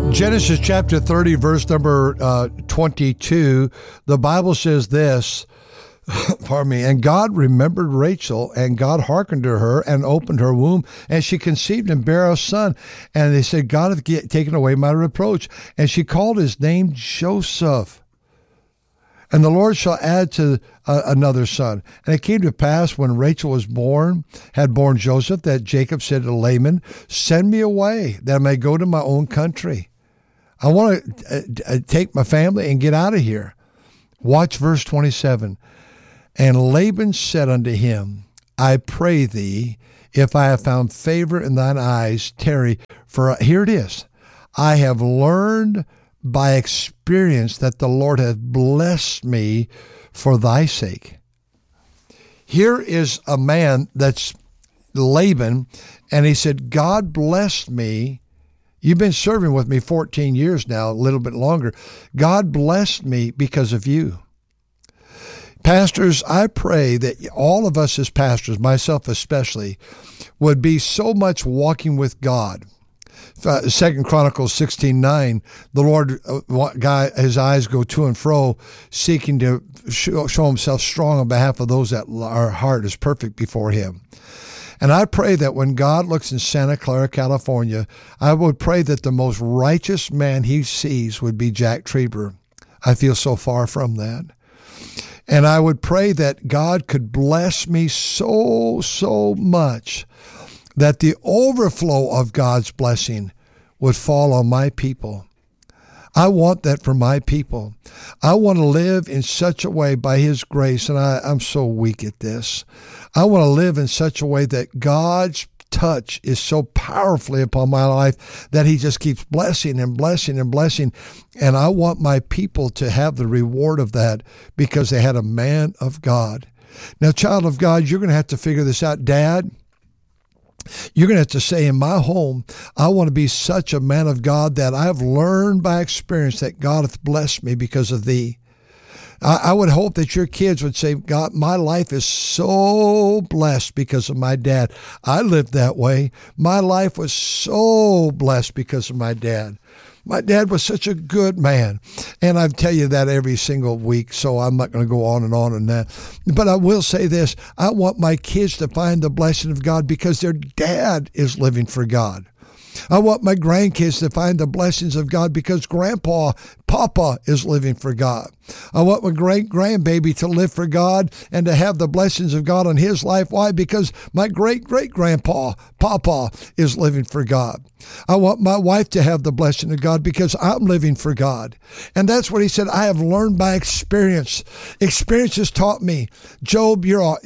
Genesis chapter 30, verse number 22, the Bible says this, pardon me, and God remembered Rachel, and God hearkened to her and opened her womb, and she conceived and bare a son. And they said, God hath taken away my reproach. And she called his name Joseph. And the Lord shall add to another son. And it came to pass when Rachel was born, had born Joseph, that Jacob said to Laban, send me away that I may go to my own country. I want to take my family and get out of here. Watch verse 27. And Laban said unto him, I pray thee, if I have found favor in thine eyes, tarry. For here it is. I have learned by experience that the Lord hath blessed me for thy sake. Here is a man that's Laban, and he said, God blessed me. You've been serving with me 14 years now, a little bit longer. God blessed me because of you. Pastors, I pray that all of us as pastors, myself especially, would be so much walking with God. 2 Chronicles 16:9, the Lord, his eyes go to and fro, seeking to show himself strong on behalf of those that our heart is perfect before him. And I pray that when God looks in Santa Clara, California, I would pray that the most righteous man he sees would be Jack Trieber. I feel so far from that. And I would pray that God could bless me so much that the overflow of God's blessing would fall on my people. I want that for my people. I want to live in such a way by his grace, and I'm so weak at this. I want to live in such a way that God's touch is so powerfully upon my life that he just keeps blessing and blessing and blessing. And I want my people to have the reward of that because they had a man of God. Now, child of God, you're going to have to figure this out. Dad, you're going to have to say, in my home, I want to be such a man of God that I've learned by experience that God hath blessed me because of thee. I would hope that your kids would say, God, my life is so blessed because of my dad. I lived that way. My life was so blessed because of my dad. My dad was such a good man. And I tell you that every single week, so I'm not going to go on and that. But I will say this. I want my kids to find the blessing of God because their dad is living for God. I want my grandkids to find the blessings of God because Papa is living for God. I want my great-grandbaby to live for God and to have the blessings of God on his life. Why? Because my great-great-grandpa, Papa, is living for God. I want my wife to have the blessing of God because I'm living for God. And that's what he said, I have learned by experience. Experience has taught me. Joseph,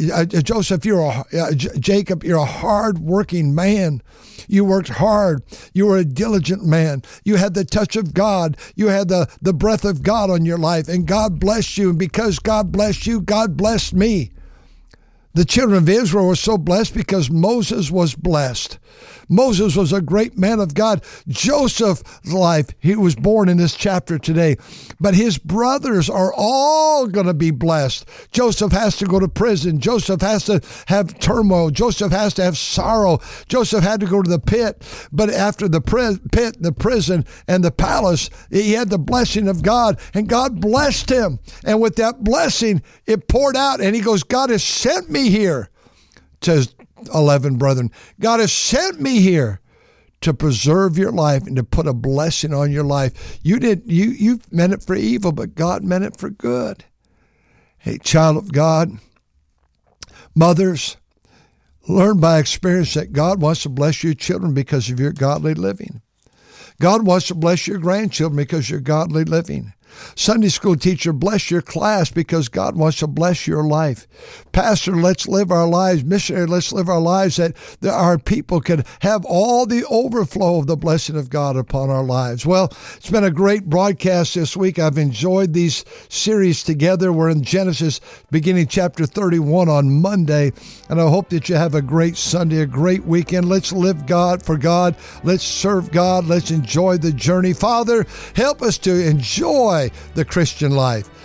Jacob, you're a hard-working man. You worked hard. You were a diligent man. You had the touch of God. You had the breath of God on your life, and God blessed you. And because God blessed you, God blessed me. The children of Israel were so blessed because Moses was blessed. Moses was a great man of God. Joseph's life, he was born in this chapter today, but his brothers are all going to be blessed. Joseph has to go to prison. Joseph has to have turmoil. Joseph has to have sorrow. Joseph had to go to the pit, but after the pit, the prison, and the palace, he had the blessing of God, and God blessed him. And with that blessing, it poured out, and he goes, God has sent me here to 11 brethren. God has sent me here to preserve your life and to put a blessing on your life. You meant it for evil, but God meant it for good. Hey, child of God, mothers, learn by experience that God wants to bless your children because of your godly living. God wants to bless your grandchildren because you're godly living. Sunday school teacher, bless your class because God wants to bless your life. Pastor, let's live our lives. Missionary, let's live our lives that our people could have all the overflow of the blessing of God upon our lives. Well, it's been a great broadcast this week. I've enjoyed these series together. We're in Genesis beginning chapter 31 on Monday, and I hope that you have a great Sunday, a great weekend. Let's live God for God. Let's serve God. Let's enjoy the journey. Father, help us to enjoy the Christian life.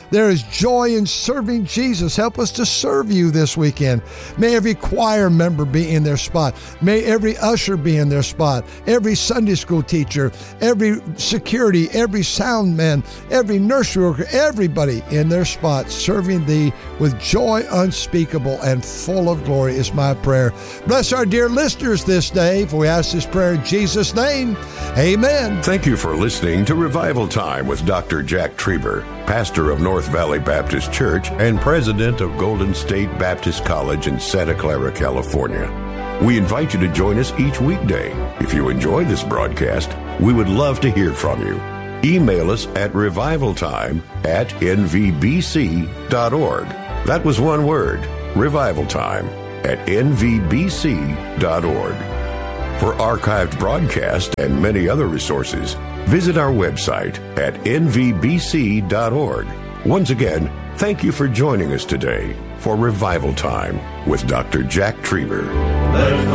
There is joy in serving Jesus. Help us to serve you this weekend. May every choir member be in their spot. May every usher be in their spot. Every Sunday school teacher, every security, every sound man, every nursery worker, everybody in their spot serving thee with joy unspeakable and full of glory is my prayer. Bless our dear listeners this day, for we ask this prayer in Jesus' name. Amen. Thank you for listening to Revival Time with Dr. Jack Trieber, pastor of North Valley Baptist Church and president of Golden State Baptist College in Santa Clara, California. We invite you to join us each weekday. If you enjoy this broadcast, we would love to hear from you. Email us at revivaltime@nvbc.org. That was one word, revivaltime@nvbc.org. For archived broadcasts and many other resources, visit our website at nvbc.org. Once again, thank you for joining us today for Revival Time with Dr. Jack Trieber.